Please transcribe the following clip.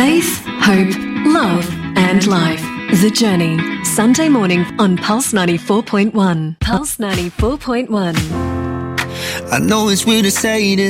Faith, hope, love and life. The Journey. Sunday morning on Pulse 94.1. Pulse 94.1. I know it's weird to say this.